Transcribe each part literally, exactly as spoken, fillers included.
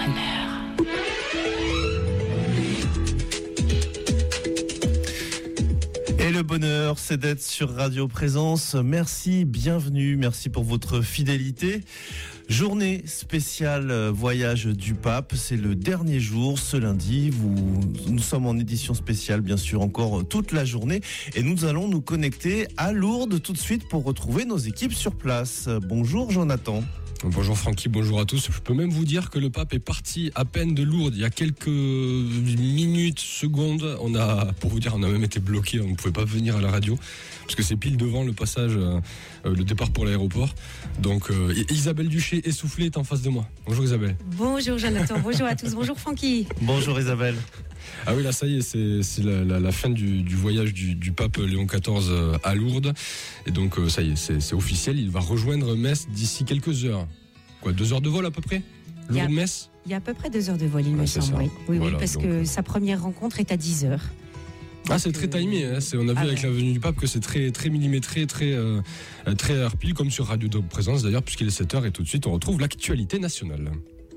bonheur. Et le bonheur, c'est d'être sur Radio Présence. Merci, bienvenue, merci pour votre fidélité. Journée spéciale voyage du pape, c'est le dernier jour, ce lundi. Vous, nous sommes en édition spéciale, bien sûr, encore toute la journée. Et nous allons nous connecter à Lourdes tout de suite pour retrouver nos équipes sur place. Bonjour Jonathan. Bonjour Francky, bonjour à tous. Je peux même vous dire que le pape est parti à peine de Lourdes il y a quelques minutes, secondes. On a, pour vous dire, on a même été bloqué, on ne pouvait pas venir à la radio parce que c'est pile devant le passage, euh, le départ pour l'aéroport. Donc euh, Isabelle Duché, essoufflée, est en face de moi. Bonjour Isabelle. Bonjour Jonathan, bonjour à tous, bonjour Francky. Bonjour Isabelle. Ah oui, là ça y est, c'est, c'est la, la, la fin du, du voyage du, du pape Léon quatorze à Lourdes. Et donc ça y est, c'est, c'est officiel, il va rejoindre Metz d'ici quelques heures. Quoi, deux heures de vol à peu près ? Lourdes-Metz ? Il y a à peu près deux heures de vol, il ouais, me semble. Oui, oui, voilà, oui, parce donc... que sa première rencontre est à dix heures. Ah, c'est très timé, hein. C'est, on a vu ah avec ouais. la venue du pape que c'est très, très millimétré, très, euh, très heure pile, comme sur Radio de Présence d'ailleurs, puisqu'il est sept heures et tout de suite on retrouve l'actualité nationale.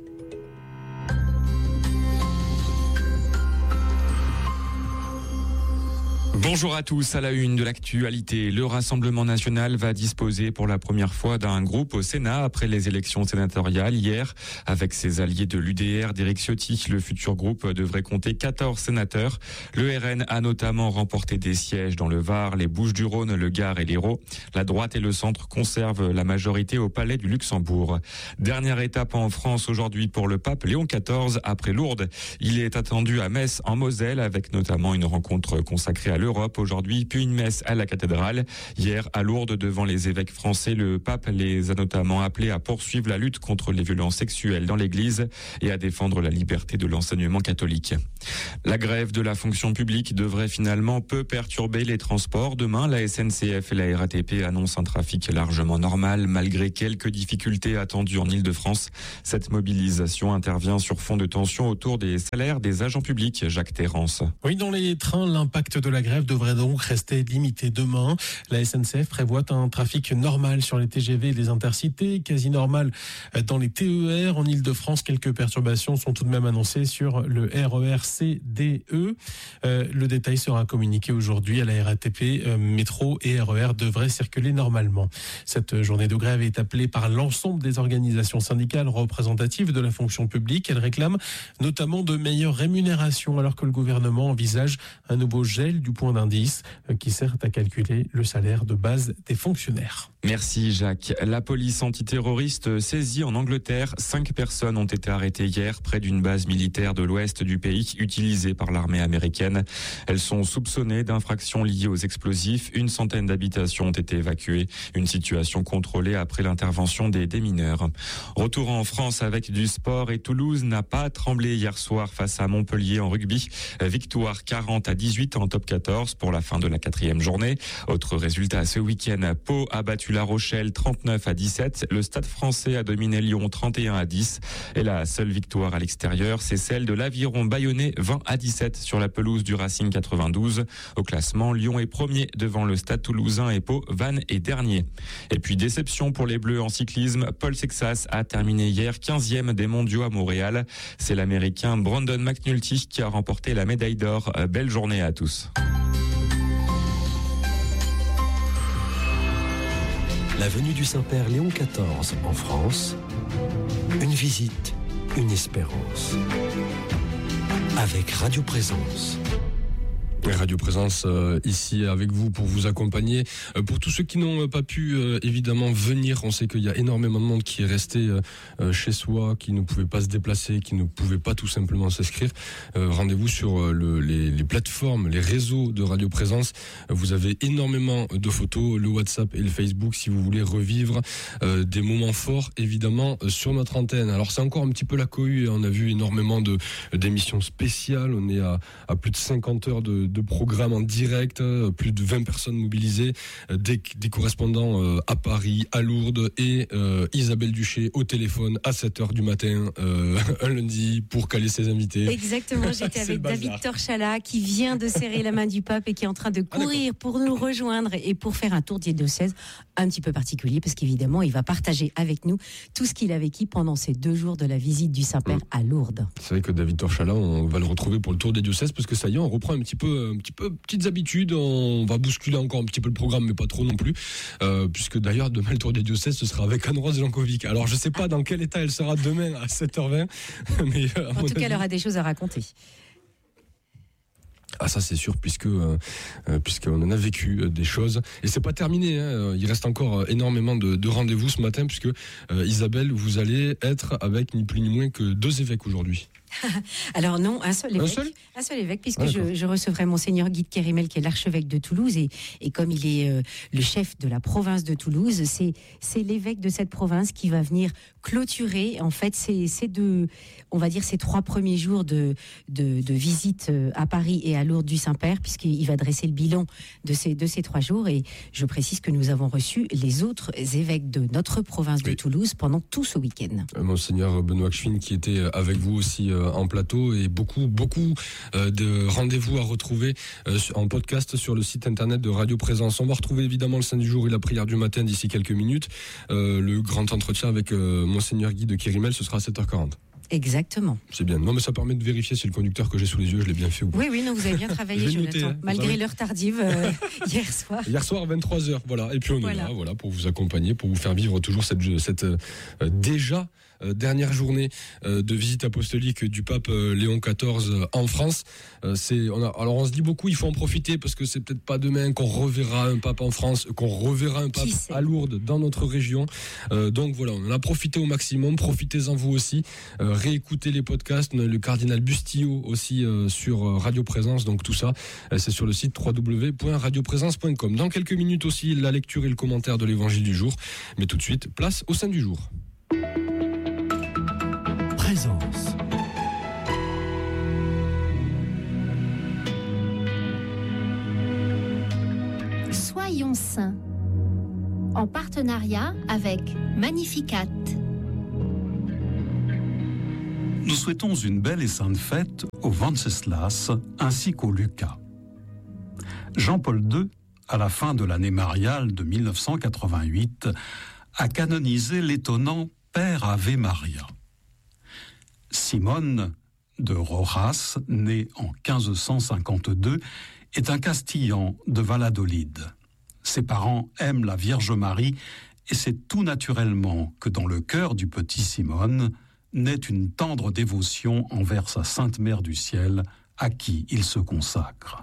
Bonjour à tous, à la une de l'actualité. Le Rassemblement national va disposer pour la première fois d'un groupe au Sénat après les élections sénatoriales hier. Avec ses alliés de l'U D R d'Éric Ciotti, le futur groupe devrait compter quatorze sénateurs. Le R N a notamment remporté des sièges dans le Var, les Bouches-du-Rhône, le Gard et l'Hérault. La droite et le centre conservent la majorité au Palais du Luxembourg. Dernière étape en France aujourd'hui pour le pape Léon quatorze après Lourdes. Il est attendu à Metz en Moselle avec notamment une rencontre consacrée à l'Europe aujourd'hui, puis une messe à la cathédrale. Hier, à Lourdes, devant les évêques français, le pape les a notamment appelés à poursuivre la lutte contre les violences sexuelles dans l'église et à défendre la liberté de l'enseignement catholique. La grève de la fonction publique devrait finalement peu perturber les transports. Demain, la S N C F et la R A T P annoncent un trafic largement normal, malgré quelques difficultés attendues en Île-de-France. Cette mobilisation intervient sur fond de tension autour des salaires des agents publics. Jacques Terrance. Oui, dans les trains, l'impact de la grève devrait donc rester limité demain. La S N C F prévoit un trafic normal sur les T G V et les intercités, quasi normal dans les T E R. En Île-de-France, quelques perturbations sont tout de même annoncées sur le R E R C D E. Euh, le détail sera communiqué aujourd'hui à la R A T P. Euh, métro et R E R devraient circuler normalement. Cette journée de grève est appelée par l'ensemble des organisations syndicales représentatives de la fonction publique. Elle réclame notamment de meilleures rémunérations alors que le gouvernement envisage un nouveau gel du point d'indice qui sert à calculer le salaire de base des fonctionnaires. Merci Jacques. La police antiterroriste saisie en Angleterre. Cinq personnes ont été arrêtées hier près d'une base militaire de l'ouest du pays utilisée par l'armée américaine. Elles sont soupçonnées d'infractions liées aux explosifs. Une centaine d'habitations ont été évacuées. Une situation contrôlée après l'intervention des démineurs. Retour en France avec du sport et Toulouse n'a pas tremblé hier soir face à Montpellier en rugby. Victoire quarante à dix-huit en top quatorze pour la fin de la quatrième journée. Autre résultat ce week-end, Pau a battu La Rochelle trente-neuf à dix-sept. Le Stade français a dominé Lyon trente et un à dix. Et la seule victoire à l'extérieur, c'est celle de l'Aviron bayonnais vingt à dix-sept sur la pelouse du Racing quatre-vingt-douze. Au classement, Lyon est premier devant le Stade toulousain et Pau, Vannes est dernier. Et puis déception pour les Bleus en cyclisme. Paul Sexas a terminé hier quinzième des mondiaux à Montréal. C'est l'Américain Brandon McNulty qui a remporté la médaille d'or. Belle journée à tous. La venue du Saint-Père Léon quatorze en France, une visite, une espérance. Avec Radio Présence. Radio Présence euh, ici avec vous pour vous accompagner. Euh, pour tous ceux qui n'ont euh, pas pu euh, évidemment venir, on sait qu'il y a énormément de monde qui est resté euh, chez soi, qui ne pouvait pas se déplacer, qui ne pouvait pas tout simplement s'inscrire. Euh, rendez-vous sur euh, le, les, les plateformes, les réseaux de Radio Présence. Euh, vous avez énormément de photos, le WhatsApp et le Facebook si vous voulez revivre euh, des moments forts évidemment euh, sur notre antenne. Alors c'est encore un petit peu la cohue, on a vu énormément de d'émissions spéciales, on est à, à plus de cinquante heures de de programmes en direct, plus de vingt personnes mobilisées, des, des correspondants euh, à Paris, à Lourdes et euh, Isabelle Duché au téléphone à sept heures du matin, euh, un lundi, pour caler ses invités. Exactement, j'étais avec David Torchala qui vient de serrer la main du pape et qui est en train de courir ah, pour nous rejoindre et pour faire un tour des diocèses un petit peu particulier parce qu'évidemment, il va partager avec nous tout ce qu'il a vécu pendant ces deux jours de la visite du Saint-Père à Lourdes. C'est vrai que David Torchala, on va le retrouver pour le tour des diocèses parce que ça y est, on reprend un petit peu, un petit peu petites habitudes. On va bousculer encore un petit peu le programme, mais pas trop non plus, euh, puisque d'ailleurs demain le tour des diocèses ce sera avec Anne-Rose Jankovic. Alors je sais pas dans quel état elle sera demain à sept heures vingt, mais euh, en tout cas, elle aura des choses à raconter. Ah ça c'est sûr puisque euh, puisqu'on en a vécu euh, des choses et c'est pas terminé hein. Il reste encore euh, énormément de, de rendez-vous ce matin puisque euh, Isabelle vous allez être avec ni plus ni moins que deux évêques aujourd'hui. Alors non, un seul évêque, un seul, un seul évêque puisque ah, je, je recevrai Monseigneur Guy de Kérimel qui est l'archevêque de Toulouse et, et comme il est euh, le chef de la province de Toulouse, c'est, c'est l'évêque de cette province qui va venir clôturer en fait ces, ces deux, on va dire ces trois premiers jours de, de, de visite à Paris et à Lourdes du Saint-Père puisqu'il va dresser le bilan de ces, de ces trois jours et je précise que nous avons reçu les autres évêques de notre province de oui. Toulouse pendant tout ce week-end. Monseigneur Benoît Kschwin qui était avec vous aussi en plateau et beaucoup beaucoup de rendez-vous à retrouver en podcast sur le site internet de Radio Présence. On va retrouver évidemment le Saint du jour et la prière du matin d'ici quelques minutes. Euh, le grand entretien avec euh, Monseigneur Guy de Kérimel, ce sera à sept heures quarante. Exactement. C'est bien. Non, mais ça permet de vérifier si le conducteur que j'ai sous les yeux, je l'ai bien fait ou pas. Oui, oui, non, vous avez bien travaillé, Jonathan, noté, hein, malgré l'heure tardive euh, hier soir. Hier soir, vingt-trois heures, voilà. Et puis on voilà. est là, voilà, pour vous accompagner, pour vous faire vivre toujours cette, cette euh, déjà euh, dernière journée euh, de visite apostolique du pape euh, Léon quatorze euh, en France. Euh, c'est, on a, alors on se dit beaucoup, il faut en profiter parce que c'est peut-être pas demain qu'on reverra un pape en France, qu'on reverra un pape à Lourdes dans notre région. Euh, donc voilà, on en a profité au maximum. Profitez-en vous aussi. Euh, réécoutez les podcasts. On a le cardinal Bustillo aussi euh, sur Radio Présence. Donc tout ça, euh, c'est sur le site w w w point radio présence point com. Dans quelques minutes aussi, la lecture et le commentaire de l'évangile du jour. Mais tout de suite, place au Saint du jour. Présence. Soyons saints. En partenariat avec Magnificat. Nous souhaitons une belle et sainte fête au Wenceslas ainsi qu'au Lucas. Jean-Paul deux, à la fin de l'année mariale de mille neuf cent quatre-vingt-huit, a canonisé l'étonnant Père Ave Maria. Simone de Rojas, né en quinze cent cinquante-deux, est un Castillan de Valladolid. Ses parents aiment la Vierge Marie et c'est tout naturellement que dans le cœur du petit Simone naît une tendre dévotion envers sa Sainte Mère du Ciel, à qui il se consacre.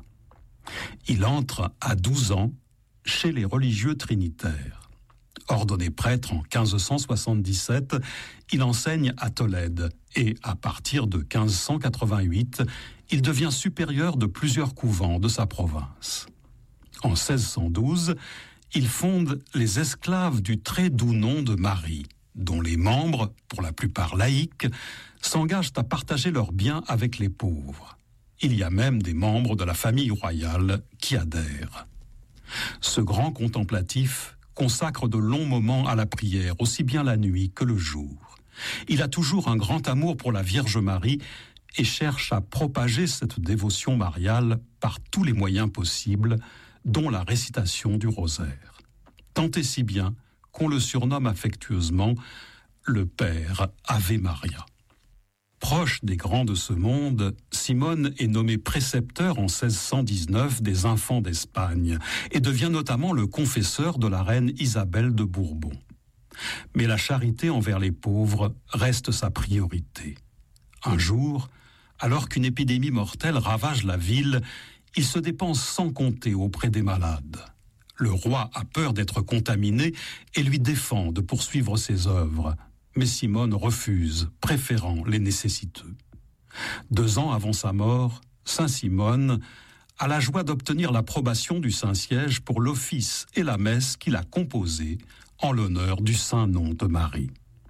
Il entre à douze ans chez les religieux trinitaires. Ordonné prêtre en quinze cent soixante-dix-sept, il enseigne à Tolède et, à partir de quinze cent quatre-vingt-huit, il devient supérieur de plusieurs couvents de sa province. En seize cent douze, il fonde les Esclaves du très doux nom de Marie, dont les membres, pour la plupart laïcs, s'engagent à partager leurs biens avec les pauvres. Il y a même des membres de la famille royale qui adhèrent. Ce grand contemplatif consacre de longs moments à la prière, aussi bien la nuit que le jour. Il a toujours un grand amour pour la Vierge Marie et cherche à propager cette dévotion mariale par tous les moyens possibles, dont la récitation du rosaire. Tant et si bien qu'on le surnomme affectueusement le Père Ave Maria. Proche des grands de ce monde, Simone est nommé précepteur en seize cent dix-neuf des infants d'Espagne et devient notamment le confesseur de la reine Isabelle de Bourbon. Mais la charité envers les pauvres reste sa priorité. Un jour, alors qu'une épidémie mortelle ravage la ville, il se dépense sans compter auprès des malades. Le roi a peur d'être contaminé et lui défend de poursuivre ses œuvres. Mais Simone refuse, préférant les nécessiteux. Deux ans avant sa mort, Saint Simone a la joie d'obtenir l'approbation du Saint-Siège pour l'office et la messe qu'il a composée en l'honneur du Saint Nom de Marie.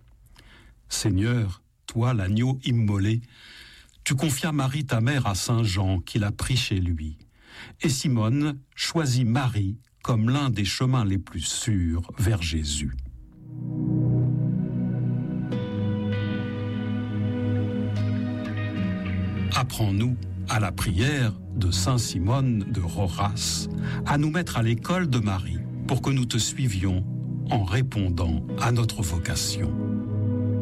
Seigneur, toi l'agneau immolé, tu confias Marie ta mère à Saint Jean qui l'a pris chez lui. et Simone choisit Marie comme l'un des chemins les plus sûrs vers Jésus. Apprends-nous, à la prière de Saint Simone de Roras, à nous mettre à l'école de Marie pour que nous te suivions en répondant à notre vocation.